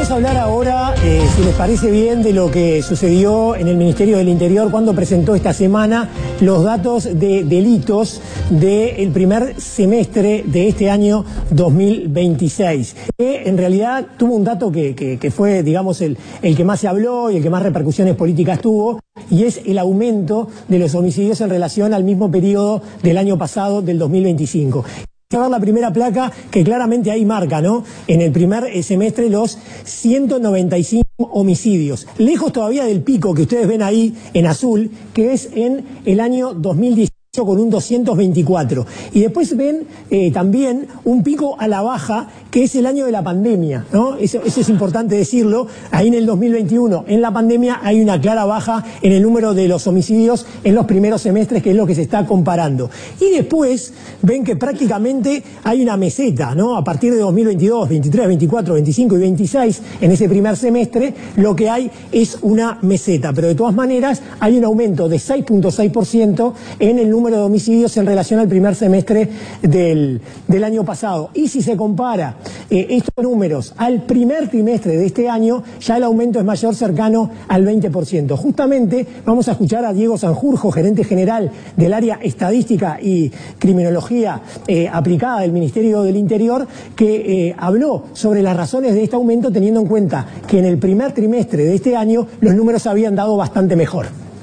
Vamos a hablar ahora, si les parece bien, de lo que sucedió en el Ministerio del Interior cuando presentó esta semana los datos de delitos del primer semestre de este año 2026. Que en realidad tuvo un dato que fue, digamos, el que más se habló y el que más repercusiones políticas tuvo, y es el aumento de los homicidios en relación al mismo periodo del año pasado, del 2025. Vamos a ver la primera placa que claramente ahí marca, ¿no? En el primer semestre los 195 homicidios. Lejos todavía del pico que ustedes ven ahí en azul, que es en el año 2018 con un 224. Y después ven también un pico a la baja, que es el año de la pandemia, ¿no? Eso es importante decirlo. Ahí en el 2021, en la pandemia, hay una clara baja en el número de los homicidios en los primeros semestres, que es lo que se está comparando. Y después ven que prácticamente hay una meseta, ¿no? A partir de 2022, 23, 24, 25 y 26, en ese primer semestre, lo que hay es una meseta. Pero de todas maneras, hay un aumento de 6.6% en el número de homicidios en relación al primer semestre del año pasado. Y si se compara estos números al primer trimestre de este año, ya el aumento es mayor, cercano al 20%. Justamente vamos a escuchar a Diego Sanjurjo, gerente general del área estadística y criminología aplicada del Ministerio del Interior, que habló sobre las razones de este aumento, teniendo en cuenta que en el primer trimestre de este año los números habían dado bastante mejor.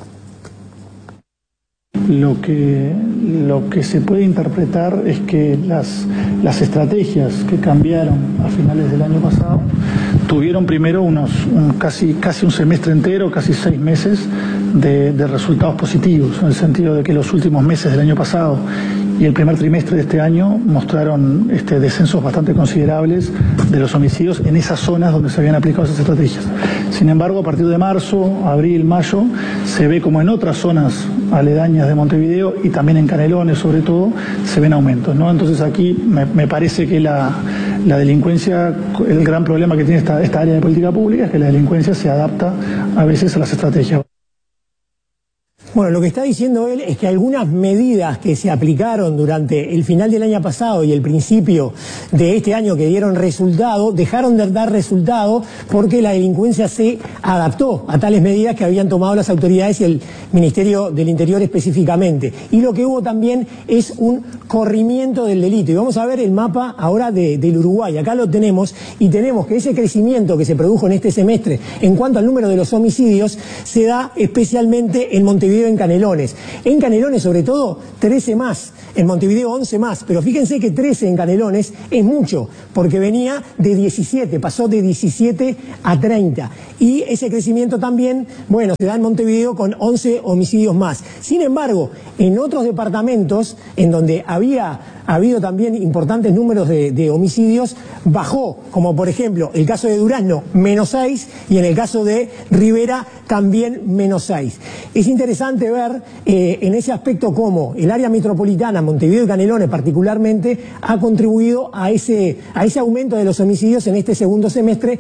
Lo que se puede interpretar es que las estrategias que cambiaron a finales del año pasado tuvieron primero casi un semestre entero, casi 6 meses de resultados positivos, en el sentido de que los últimos meses del año pasado y el primer trimestre de este año mostraron descensos bastante considerables de los homicidios en esas zonas donde se habían aplicado esas estrategias. Sin embargo, a partir de marzo, abril, mayo, se ve como en otras zonas aledañas de Montevideo y también en Canelones sobre todo, se ven aumentos, ¿no? Entonces aquí me parece que la delincuencia, el gran problema que tiene esta área de política pública es que la delincuencia se adapta a veces a las estrategias. Bueno, lo que está diciendo él es que algunas medidas que se aplicaron durante el final del año pasado y el principio de este año, que dieron resultado, dejaron de dar resultado porque la delincuencia se adaptó a tales medidas que habían tomado las autoridades y el Ministerio del Interior específicamente. Y lo que hubo también es un corrimiento del delito. Y vamos a ver el mapa ahora del Uruguay. Acá lo tenemos, y tenemos que ese crecimiento que se produjo en este semestre en cuanto al número de los homicidios se da especialmente en Montevideo, en Canelones. En Canelones, sobre todo, 13 más. En Montevideo, 11 más. Pero fíjense que 13 en Canelones es mucho, porque venía de 17, pasó de 17 a 30. Y ese crecimiento también, bueno, se da en Montevideo con 11 homicidios más. Sin embargo, en otros departamentos, en donde había habido también importantes números de homicidios, bajó, como por ejemplo el caso de Durazno, -6, y en el caso de Rivera también -6. Es interesante ver en ese aspecto cómo el área metropolitana, Montevideo y Canelones particularmente, ha contribuido a ese aumento de los homicidios en este segundo semestre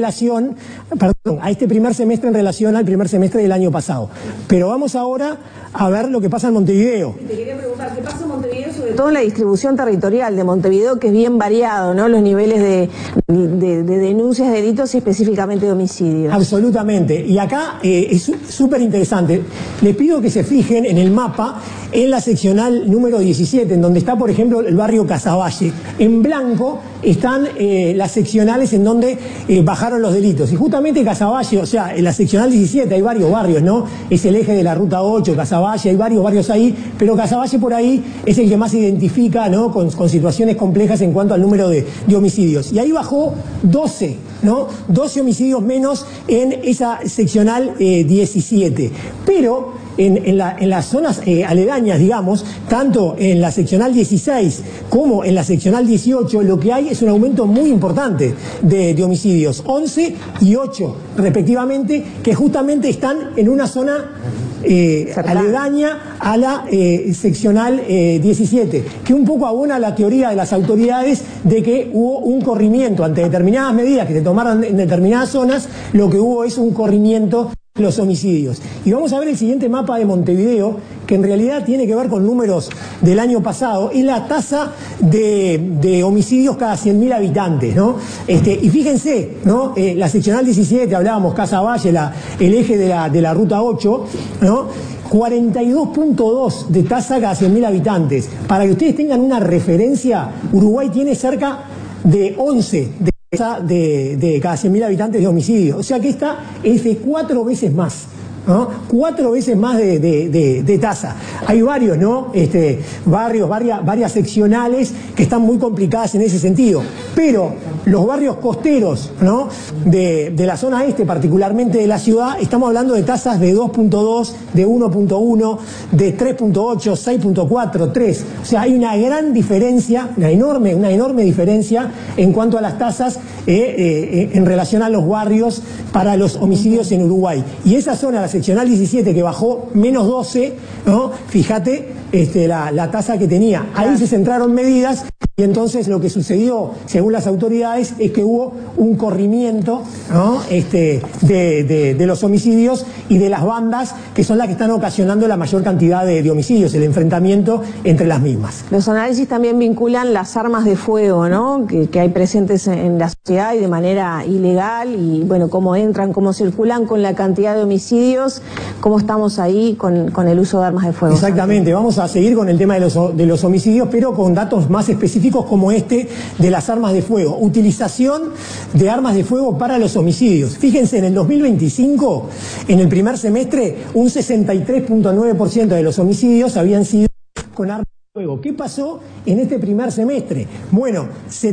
a este primer semestre en relación al primer semestre del año pasado. Pero vamos ahora a ver lo que pasa en Montevideo. Te quería preguntar, ¿qué pasa en Montevideo? Sobre todo en la distribución territorial de Montevideo, que es bien variado, ¿no? Los niveles de denuncias de delitos y específicamente de homicidios. Absolutamente. Y acá es súper interesante. Les pido que se fijen en el mapa, en la seccional número 17, en donde está, por ejemplo, el barrio Casaballe. En blanco están las seccionales en donde bajaron los delitos. Y justamente Casaballe, o sea, en la seccional 17 hay varios barrios, ¿no? Es el eje de la ruta 8, Casaballe, hay varios barrios ahí, pero Casaballe por ahí es el que más se identifica, ¿no? Con situaciones complejas en cuanto al número de homicidios. Y ahí bajó 12, ¿no? 12 homicidios menos en esa seccional 17. Pero en las zonas aledañas, digamos, tanto en la seccional 16 como en la seccional 18, lo que hay es un aumento muy importante de homicidios, 11 y 8 respectivamente, que justamente están en una zona aledaña a la seccional 17, que un poco abona la teoría de las autoridades de que hubo un corrimiento ante determinadas medidas que se tomaron en determinadas zonas. Lo que hubo es un corrimiento los homicidios. Y vamos a ver el siguiente mapa de Montevideo, que en realidad tiene que ver con números del año pasado, es la tasa de homicidios cada 100.000 habitantes, ¿no? Y fíjense, ¿no? La seccional 17, hablábamos, Casa Valle, el eje de la ruta 8, ¿no? 42.2 de tasa cada 100.000 habitantes. Para que ustedes tengan una referencia, Uruguay tiene cerca de 11 de cada 100.000 habitantes de homicidio. O sea que esta es de 4 veces más, ¿no? 4 veces más de tasa. Hay varios, ¿no? Barrios, varias seccionales que están muy complicadas en ese sentido. Pero los barrios costeros, ¿no? de la zona este, particularmente de la ciudad, estamos hablando de tasas de 2.2, de 1.1, de 3.8, 6.4, 3. O sea, hay una gran diferencia, una enorme diferencia en cuanto a las tasas en relación a los barrios para los homicidios en Uruguay. Y esa zona, la seccional 17, que bajó menos 12, ¿no? Fíjate la tasa que tenía. Ahí se centraron medidas. Y entonces lo que sucedió, según las autoridades, es que hubo un corrimiento, ¿no? de los homicidios y de las bandas, que son las que están ocasionando la mayor cantidad de homicidios, el enfrentamiento entre las mismas. Los análisis también vinculan las armas de fuego, ¿no? que hay presentes en la sociedad y de manera ilegal, y bueno, cómo entran, cómo circulan, con la cantidad de homicidios, cómo estamos ahí con el uso de armas de fuego. Exactamente, vamos a seguir con el tema de los homicidios, pero con datos más específicos como de las armas de fuego. Utilización de armas de fuego para los homicidios. Fíjense, en el 2025, en el primer semestre, un 63.9% de los homicidios habían sido con armas de fuego. ¿Qué pasó en este primer semestre? Bueno,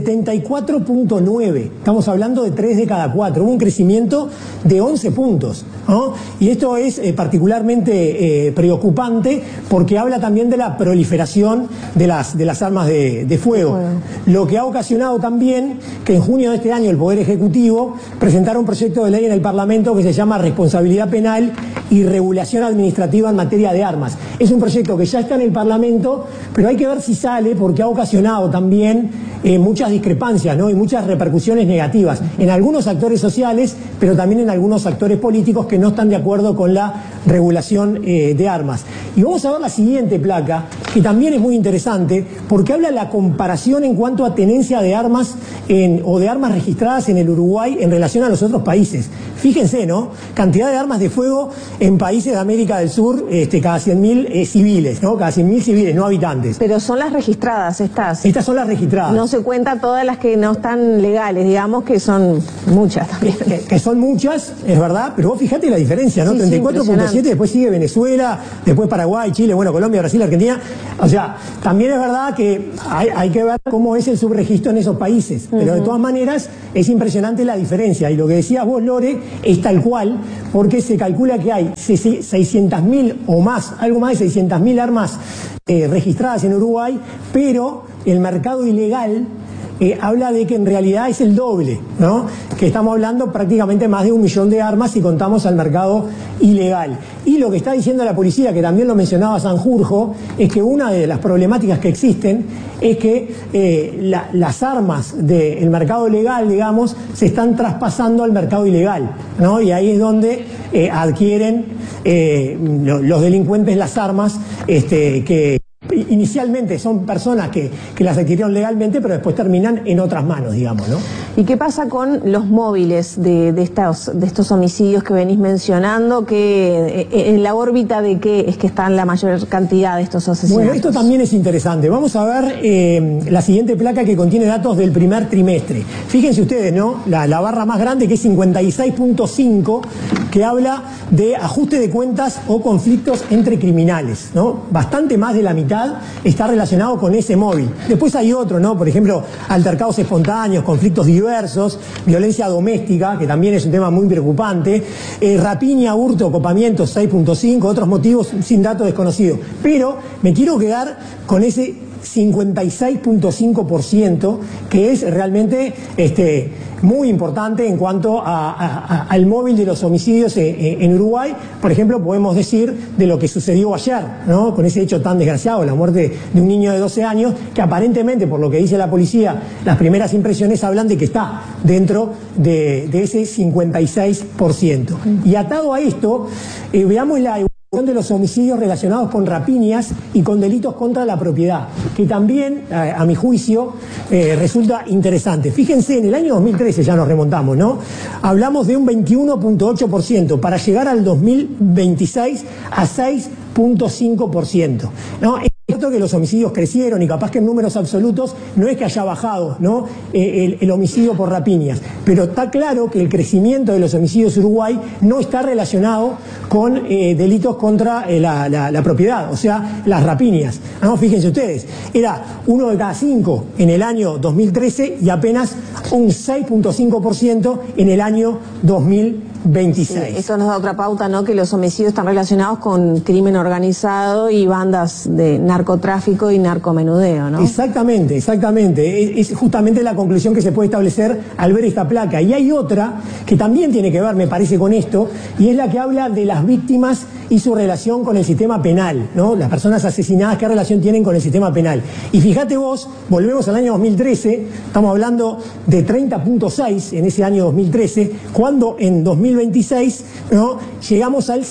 74.9. Estamos hablando de 3 de cada 4. Hubo un crecimiento de 11 puntos, ¿no? Y esto es particularmente preocupante, porque habla también de la proliferación de las armas de fuego. Lo que ha ocasionado también que en junio de este año el Poder Ejecutivo presentara un proyecto de ley en el Parlamento que se llama Responsabilidad Penal y Regulación Administrativa en Materia de Armas. Es un proyecto que ya está en el Parlamento, pero hay que ver si sale, porque ha ocasionado también muchas discrepancias, ¿no? Y muchas repercusiones negativas en algunos actores sociales, pero también en algunos actores políticos que no están de acuerdo con la regulación de armas. Y vamos a ver la siguiente placa, que también es muy interesante, porque habla de la comparación en cuanto a tenencia de armas o de armas registradas en el Uruguay en relación a los otros países. Fíjense, ¿no? Cantidad de armas de fuego en países de América del Sur, cada 100.000 civiles, ¿no? Cada 100.000 civiles, no habitantes. Pero son las registradas estas. Estas son las registradas. No se cuenta todas las que no están legales, digamos, que son muchas también. Que son muchas, es verdad, pero vos fijate la diferencia, ¿no? Sí, 34.7, después sigue Venezuela, después Paraguay, Chile, bueno, Colombia, Brasil, Argentina. O sea, también es verdad que hay que ver cómo es el subregistro en esos países, pero de todas maneras es impresionante la diferencia. Y lo que decías vos, Lore, es tal cual, porque se calcula que hay 600.000 o más, algo más de 600.000 armas registradas en Uruguay, pero el mercado ilegal habla de que en realidad es el doble, ¿no? Que estamos hablando prácticamente más de 1 millón de armas si contamos al mercado ilegal. Y lo que está diciendo la policía, que también lo mencionaba Sanjurjo, es que una de las problemáticas que existen es que las armas del mercado legal, digamos, se están traspasando al mercado ilegal, ¿no? Y ahí es donde adquieren los delincuentes las armas que inicialmente son personas que las adquirieron legalmente, pero después terminan en otras manos, digamos, ¿no? ¿Y qué pasa con los móviles de estos homicidios que venís mencionando? Que en la órbita de qué es que están la mayor cantidad de estos asesinatos. Bueno, esto también es interesante. Vamos a ver la siguiente placa, que contiene datos del primer trimestre. Fíjense ustedes, ¿no? La barra más grande, que es 56.5, que habla de ajuste de cuentas o conflictos entre criminales, ¿no? Bastante más de la mitad está relacionado con ese móvil. Después hay otro, ¿no? Por ejemplo, altercados espontáneos, conflictos diversos, violencia doméstica, que también es un tema muy preocupante, rapiña, hurto, copamiento, 6.5, otros motivos sin datos desconocidos. Pero me quiero quedar con ese 56.5%, que es realmente muy importante en cuanto al móvil de los homicidios en Uruguay. Por ejemplo, podemos decir de lo que sucedió ayer, ¿no? Con ese hecho tan desgraciado, la muerte de un niño de 12 años, que aparentemente, por lo que dice la policía, las primeras impresiones hablan de que está dentro de ese 56%. Y atado a esto, veamos la de los homicidios relacionados con rapiñas y con delitos contra la propiedad, que también, a mi juicio, resulta interesante. Fíjense, en el año 2013 ya nos remontamos, ¿no? Hablamos de un 21.8% para llegar al 2026 a 6.5%, ¿no? Es cierto que los homicidios crecieron y capaz que en números absolutos no es que haya bajado, ¿no? el homicidio por rapiñas, pero está claro que el crecimiento de los homicidios en Uruguay no está relacionado con delitos contra la propiedad, o sea, las rapiñas, ¿no? Fíjense ustedes, era 1 de cada 5 en el año 2013 y apenas un 6.5% en el año 2026. Sí, eso nos da otra pauta, ¿no? Que los homicidios están relacionados con crimen organizado y bandas de narcotráfico y narcomenudeo, ¿no? Exactamente, exactamente. Es justamente la conclusión que se puede establecer al ver esta placa. Y hay otra que también tiene que ver, me parece, con esto, y es la que habla de las víctimas y su relación con el sistema penal, ¿no? Las personas asesinadas, ¿qué relación tienen con el sistema penal? Y fíjate vos, volvemos al año 2013, estamos hablando de 30.6 en ese año 2013, cuando en 2026, ¿no? Llegamos al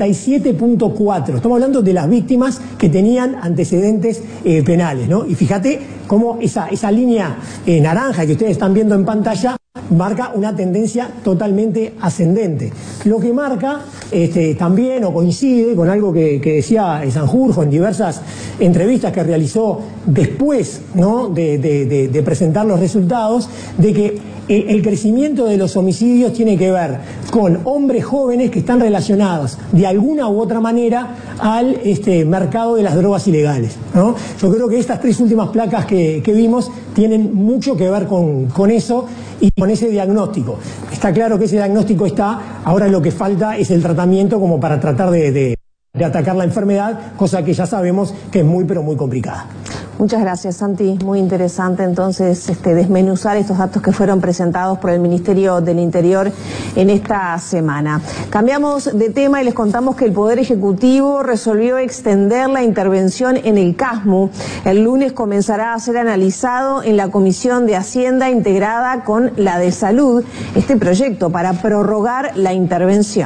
67.4. Estamos hablando de las víctimas que tenían antecedentes penales, ¿no? Y fíjate cómo esa línea naranja que ustedes están viendo en pantalla marca una tendencia totalmente ascendente. Lo que marca también o coincide con algo que decía Sanjurjo en diversas entrevistas que realizó después, ¿no? de presentar los resultados, de que el crecimiento de los homicidios tiene que ver con hombres jóvenes que están relacionados de alguna u otra manera al mercado de las drogas ilegales, ¿no? Yo creo que estas tres últimas placas que vimos tienen mucho que ver con eso y con ese diagnóstico. Está claro que ese diagnóstico está, ahora lo que falta es el tratamiento como para tratar de atacar la enfermedad, cosa que ya sabemos que es muy pero muy complicada. Muchas gracias, Santi. Muy interesante entonces desmenuzar estos datos que fueron presentados por el Ministerio del Interior en esta semana. Cambiamos de tema y les contamos que el Poder Ejecutivo resolvió extender la intervención en el CASMU. El lunes comenzará a ser analizado en la Comisión de Hacienda integrada con la de Salud este proyecto para prorrogar la intervención.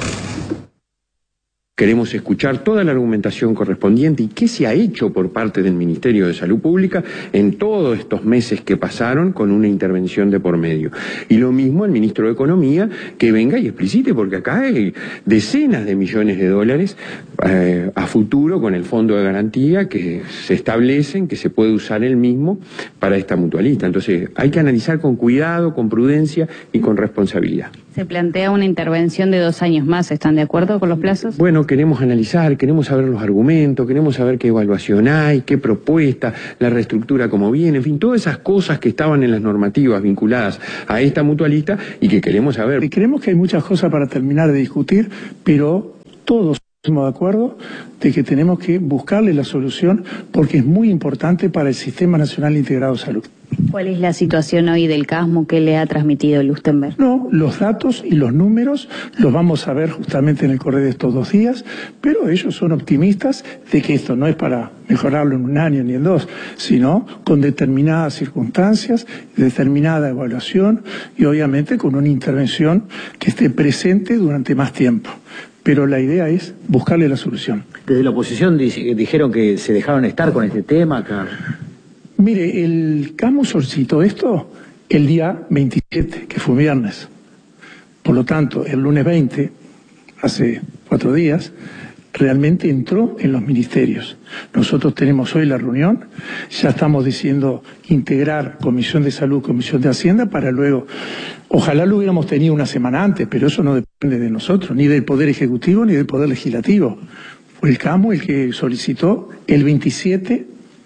Queremos escuchar toda la argumentación correspondiente y qué se ha hecho por parte del Ministerio de Salud Pública en todos estos meses que pasaron con una intervención de por medio. Y lo mismo el Ministro de Economía, que venga y explicite, porque acá hay decenas de millones de dólares a futuro con el Fondo de Garantía que se establecen, que se puede usar el mismo para esta mutualista. Entonces hay que analizar con cuidado, con prudencia y con responsabilidad. Se plantea una intervención de 2 años más, ¿están de acuerdo con los plazos? Bueno, queremos analizar, queremos saber los argumentos, queremos saber qué evaluación hay, qué propuesta, la reestructura como viene, en fin, todas esas cosas que estaban en las normativas vinculadas a esta mutualista y que queremos saber. Y creemos que hay muchas cosas para terminar de discutir, pero todos estamos de acuerdo de que tenemos que buscarle la solución porque es muy importante para el Sistema Nacional Integrado de Salud. ¿Cuál es la situación hoy del CASMU que le ha transmitido Lustenberg? No, los datos y los números los vamos a ver justamente en el correo de estos 2 días, pero ellos son optimistas de que esto no es para mejorarlo en 1 año ni en 2, sino con determinadas circunstancias, determinada evaluación y obviamente con una intervención que esté presente durante más tiempo. Pero la idea es buscarle la solución. Desde la oposición dijeron que se dejaron estar con este tema acá. Mire, el CASMU solicitó esto el día 27, que fue viernes. Por lo tanto, el lunes 20, hace 4 días, realmente entró en los ministerios. Nosotros tenemos hoy la reunión, ya estamos diciendo integrar Comisión de Salud, Comisión de Hacienda, para luego, ojalá lo hubiéramos tenido una semana antes, pero eso no depende de nosotros, ni del Poder Ejecutivo, ni del Poder Legislativo. Fue el CASMU el que solicitó el 27,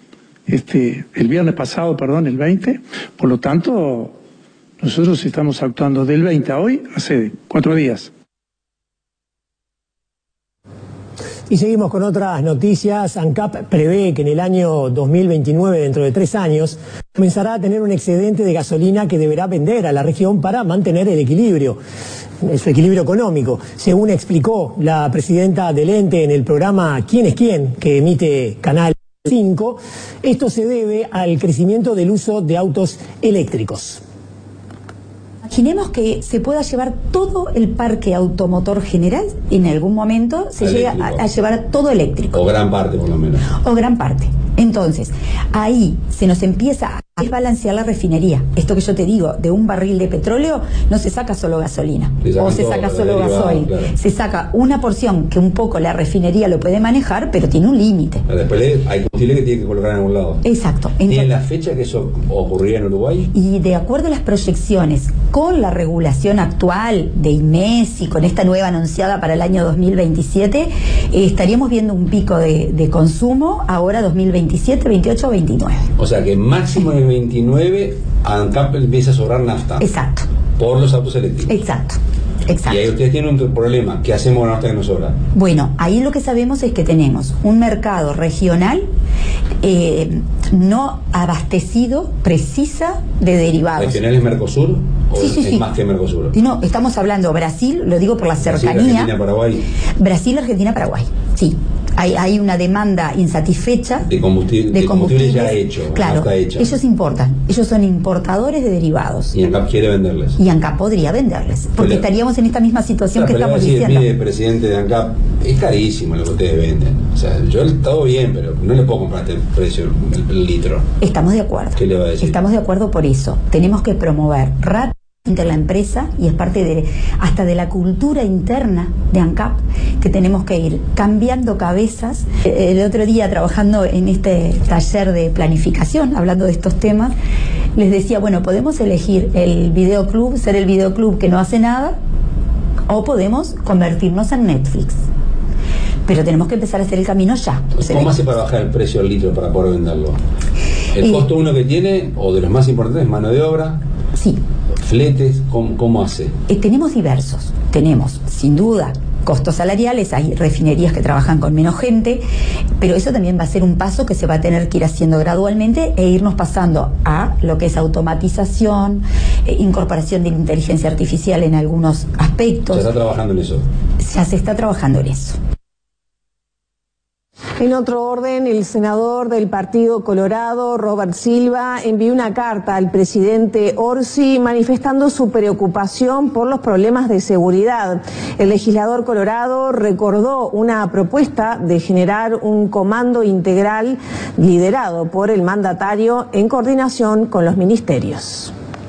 el viernes pasado, perdón, el 20, por lo tanto, nosotros estamos actuando del 20 a hoy, hace 4 días. Y seguimos con otras noticias. ANCAP prevé que en el año 2029, dentro de 3 años, comenzará a tener un excedente de gasolina que deberá vender a la región para mantener el equilibrio, su equilibrio económico. Según explicó la presidenta del ente en el programa ¿Quién es quién?, que emite Canal 5, esto se debe al crecimiento del uso de autos eléctricos. Imaginemos que se pueda llevar todo el parque automotor general, en algún momento se llega a llevar todo eléctrico. O gran parte, por lo menos. O gran parte. Entonces, ahí se nos empieza a desbalancear la refinería. Esto que yo te digo, de un barril de petróleo no se saca solo gasolina, o se saca solo gasoil. Claro. Se saca una porción que un poco la refinería lo puede manejar, pero tiene un límite. Después hay combustible que tiene que colocar en algún lado. Exacto. ¿Tienen la fecha que eso ocurría en Uruguay? Y de acuerdo a las proyecciones, con la regulación actual de IMES y con esta nueva anunciada para el año 2027, estaríamos viendo un pico de consumo ahora 2027, 28, 29. O sea que máximo en el 29 ANCAP empieza a sobrar nafta. Exacto. Por los autos eléctricos. Exacto. Exacto. Y ahí ustedes tienen un problema. ¿Qué hacemos con la nafta que nos sobra? Bueno, ahí lo que sabemos es que tenemos un mercado regional no abastecido, precisa, de derivados. ¿Regional es Mercosur? ¿O sí, es más que Mercosur? No, estamos hablando Brasil, lo digo por la cercanía. Brasil, Argentina, Paraguay. Brasil, Argentina, Paraguay, sí. Hay una demanda insatisfecha de combustible ya hecho, claro, está hecha. Ellos importan, ellos son importadores de derivados. Y ANCAP quiere venderles. Y ANCAP podría venderles, porque estaríamos en esta misma situación que estamos diciendo. Mire, presidente de ANCAP, es carísimo lo que ustedes venden. O sea, yo todo bien, pero no le puedo comprar este precio el litro. Estamos de acuerdo. ¿Qué le va a decir? Estamos de acuerdo por eso. Tenemos que promover rápidamente la empresa, y es parte hasta de la cultura interna de ANCAP, que tenemos que ir cambiando cabezas. El otro día, trabajando en este taller de planificación, hablando de estos temas, les decía, bueno, podemos elegir el videoclub, ser el videoclub que no hace nada, o podemos convertirnos en Netflix. Pero tenemos que empezar a hacer el camino ya. ¿Cómo hace para bajar el precio del litro para poder venderlo? El costo uno que tiene, o de los más importantes, es mano de obra. Sí. Fletes, ¿cómo hace? Tenemos diversos. Tenemos, sin duda, costos salariales. Hay refinerías que trabajan con menos gente, pero eso también va a ser un paso que se va a tener que ir haciendo gradualmente e irnos pasando a lo que es automatización, incorporación de inteligencia artificial en algunos aspectos. ¿Se está trabajando en eso? Ya se está trabajando en eso. En otro orden, el senador del Partido Colorado, Robert Silva, envió una carta al presidente Orsi manifestando su preocupación por los problemas de seguridad. El legislador colorado recordó una propuesta de generar un comando integral liderado por el mandatario en coordinación con los ministerios.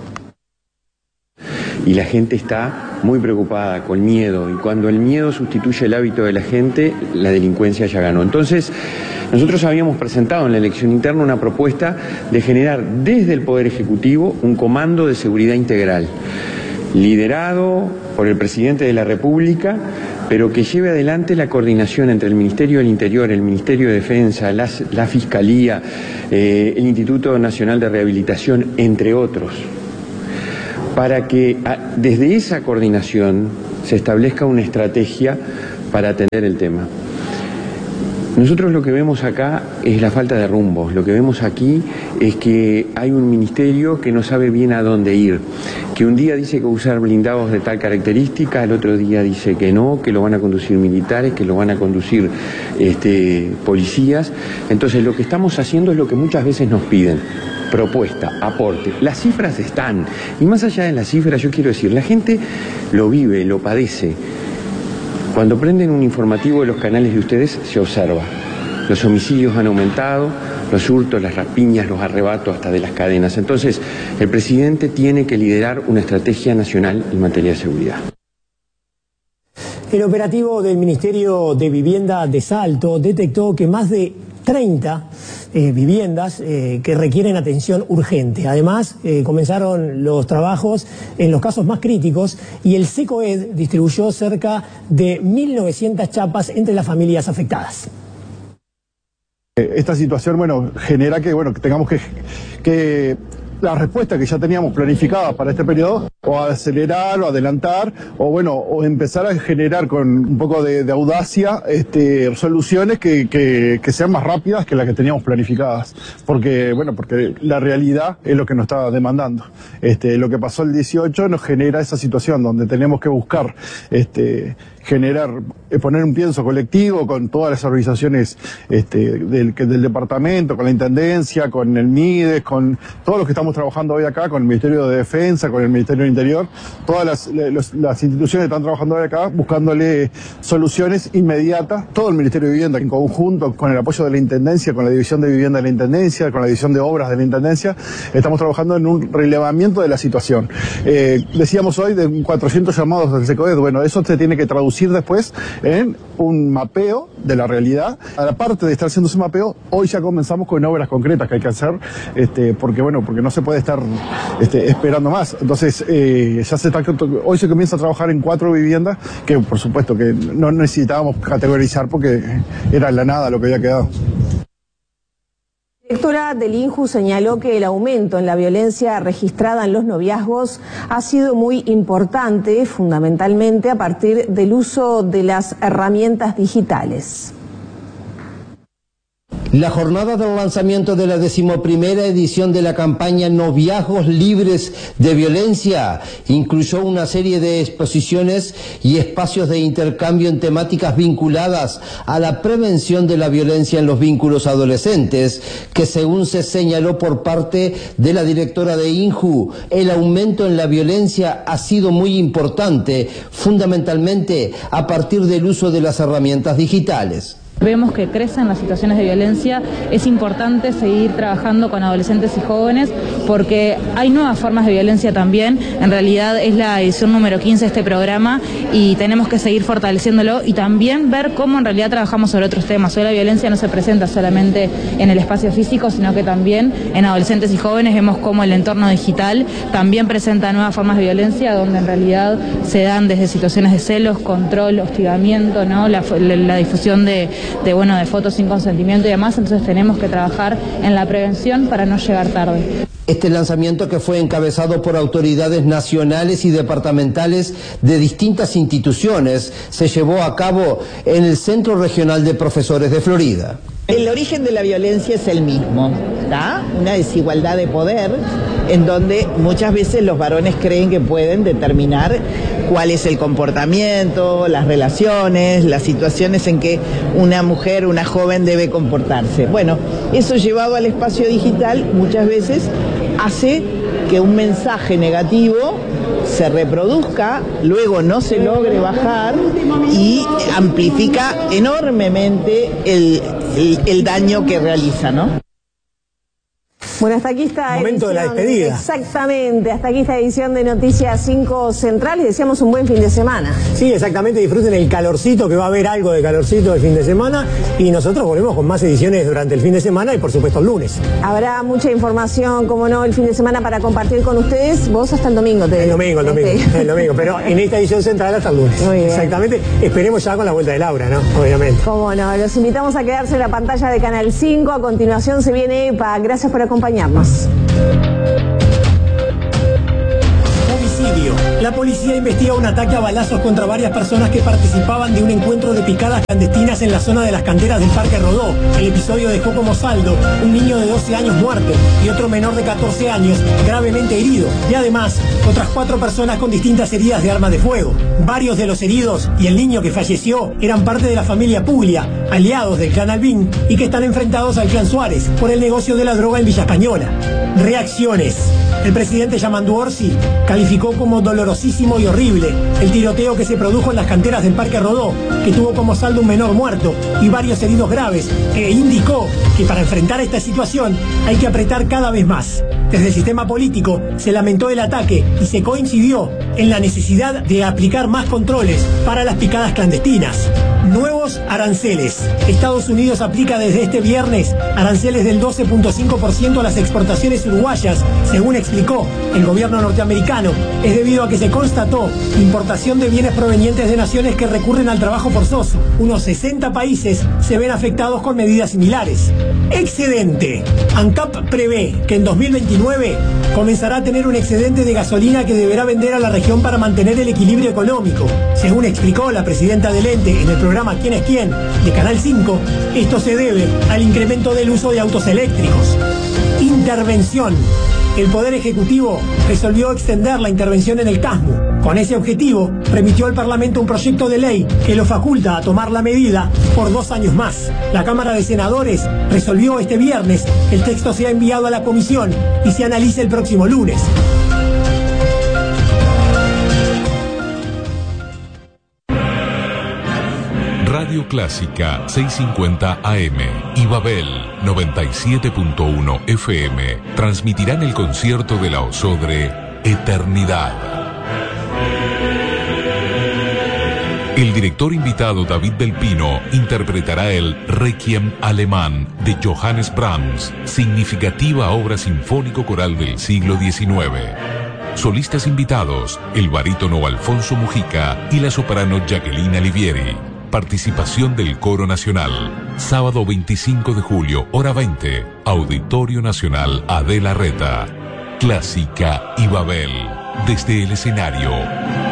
Y la gente está muy preocupada, con miedo, y cuando el miedo sustituye el hábito de la gente, la delincuencia ya ganó. Entonces, nosotros habíamos presentado en la elección interna una propuesta de generar desde el Poder Ejecutivo un comando de seguridad integral, liderado por el presidente de la República, pero que lleve adelante la coordinación entre el Ministerio del Interior, el Ministerio de Defensa, la Fiscalía, el Instituto Nacional de Rehabilitación, entre otros, para que desde esa coordinación se establezca una estrategia para atender el tema. Nosotros lo que vemos acá es la falta de rumbo. Lo que vemos aquí es que hay un ministerio que no sabe bien a dónde ir, que un día dice que va a usar blindados de tal característica, el otro día dice que no, que lo van a conducir militares, que lo van a conducir policías. Entonces lo que estamos haciendo es lo que muchas veces nos piden: propuesta, aporte. Las cifras están, y más allá de las cifras, yo quiero decir, la gente lo vive, lo padece. Cuando prenden un informativo de los canales de ustedes, se observa. Los homicidios han aumentado, los hurtos, las rapiñas, los arrebatos hasta de las cadenas. Entonces, el presidente tiene que liderar una estrategia nacional en materia de seguridad. El operativo del Ministerio de Vivienda de Salto detectó que más de 30 viviendas que requieren atención urgente. Además, comenzaron los trabajos en los casos más críticos y el SECOED distribuyó cerca de 1.900 chapas entre las familias afectadas. Esta situación, genera que tengamos que la respuesta que ya teníamos planificada para este periodo, o acelerar, o adelantar, o bueno, o empezar a generar con un poco de audacia soluciones que sean más rápidas que las que teníamos planificadas, porque la realidad es lo que nos está demandando. Lo que pasó el 18 nos genera esa situación donde tenemos que buscar poner un pienso colectivo con todas las organizaciones del departamento, con la Intendencia, con el MIDES, con todos los que estamos trabajando hoy acá, con el Ministerio de Defensa, con el Ministerio del Interior, todas las instituciones que están trabajando hoy acá buscándole soluciones inmediatas, todo el Ministerio de Vivienda en conjunto, con el apoyo de la Intendencia, con la División de Vivienda de la Intendencia, con la División de Obras de la Intendencia, estamos trabajando en un relevamiento de la situación. Decíamos hoy de 400 llamados del SECOED, bueno, eso se tiene que traducir después en un mapeo de la realidad. A la parte de estar haciendo ese mapeo, hoy ya comenzamos con obras concretas que hay que hacer, porque no se puede estar esperando más. Entonces, hoy se comienza a trabajar en 4 viviendas que por supuesto que no necesitábamos categorizar porque era la nada lo que había quedado. La directora del INJU señaló que el aumento en la violencia registrada en los noviazgos ha sido muy importante, fundamentalmente a partir del uso de las herramientas digitales. La jornada del lanzamiento de la 11ª edición de la campaña Noviazgos Libres de Violencia incluyó una serie de exposiciones y espacios de intercambio en temáticas vinculadas a la prevención de la violencia en los vínculos adolescentes, que según se señaló por parte de la directora de INJU, el aumento en la violencia ha sido muy importante, fundamentalmente a partir del uso de las herramientas digitales. Vemos que crecen las situaciones de violencia, es importante seguir trabajando con adolescentes y jóvenes porque hay nuevas formas de violencia también, en realidad es la edición número 15 de este programa y tenemos que seguir fortaleciéndolo y también ver cómo en realidad trabajamos sobre otros temas. Hoy la violencia no se presenta solamente en el espacio físico, sino que también en adolescentes y jóvenes vemos cómo el entorno digital también presenta nuevas formas de violencia donde en realidad se dan desde situaciones de celos, control, hostigamiento, ¿no? la difusión de fotos sin consentimiento y demás, entonces tenemos que trabajar en la prevención para no llegar tarde. Este lanzamiento, que fue encabezado por autoridades nacionales y departamentales de distintas instituciones, se llevó a cabo en el Centro Regional de Profesores de Florida. El origen de la violencia es el mismo, ¿está? Una desigualdad de poder en donde muchas veces los varones creen que pueden determinar cuál es el comportamiento, las relaciones, las situaciones en que una mujer, una joven debe comportarse. Bueno, eso llevado al espacio digital muchas veces hace que un mensaje negativo se reproduzca, luego no se logre bajar y amplifica enormemente el daño que realiza, ¿no? Bueno, hasta aquí está momento de la despedida. Exactamente, hasta aquí esta edición de Noticias 5 Central y deseamos un buen fin de semana. Sí, exactamente, disfruten el calorcito, que va a haber algo de calorcito el fin de semana y nosotros volvemos con más ediciones durante el fin de semana y por supuesto el lunes. Habrá mucha información, como no, el fin de semana para compartir con ustedes. Vos hasta el domingo, te digo. El domingo, pero en esta edición central hasta el lunes. Muy bien. Exactamente, esperemos ya con la vuelta de Laura, ¿no? Obviamente. Cómo no, los invitamos a quedarse en la pantalla de Canal 5, a continuación se viene EPA, gracias por acompañarnos. Homicidio. La policía investiga un ataque a balazos contra varias personas que participaban de un encuentro de picadas clandestinas en la zona de las canteras del Parque Rodó. El episodio dejó como saldo un niño de 12 años muerto y otro menor de 14 años gravemente herido. Y además, otras 4 personas con distintas heridas de arma de fuego. Varios de los heridos y el niño que falleció eran parte de la familia Puglia, aliados del clan Albín y que están enfrentados al clan Suárez por el negocio de la droga en Villa Española. Reacciones. El presidente Yamandu Orsi calificó como dolorosísimo y horrible el tiroteo que se produjo en las canteras del Parque Rodó, que tuvo como saldo un menor muerto y varios heridos graves, e indicó que para enfrentar esta situación hay que apretar cada vez más. Desde el sistema político se lamentó el ataque y se coincidió en la necesidad de aplicar más controles para las picadas clandestinas. Nuevos aranceles. Estados Unidos aplica desde este viernes aranceles del 12.5% a las exportaciones uruguayas, según explicó el gobierno norteamericano. Es debido a que se constató importación de bienes provenientes de naciones que recurren al trabajo forzoso. Unos 60 países se ven afectados con medidas similares. Excedente. ANCAP prevé que en 2023 2029 comenzará a tener un excedente de gasolina que deberá vender a la región para mantener el equilibrio económico. Según explicó la presidenta del ente en el programa ¿Quién es quién?, de Canal 5, esto se debe al incremento del uso de autos eléctricos. Intervención. El Poder Ejecutivo resolvió extender la intervención en el CASMU. Con ese objetivo, remitió al Parlamento un proyecto de ley que lo faculta a tomar la medida por 2 años más. La Cámara de Senadores resolvió este viernes que el texto sea enviado a la comisión y se analice el próximo lunes. Radio Clásica 650 AM y Babel 97.1 FM transmitirán el concierto de la Osodre Eternidad. El director invitado David del Pino interpretará el Requiem alemán de Johannes Brahms, significativa obra sinfónico-coral del siglo XIX. Solistas invitados, el barítono Alfonso Mujica y la soprano Jacqueline Alivieri. Participación del Coro Nacional. Sábado 25 de julio, hora 20. Auditorio Nacional Adela Reta. Clásica y Babel. Desde el escenario.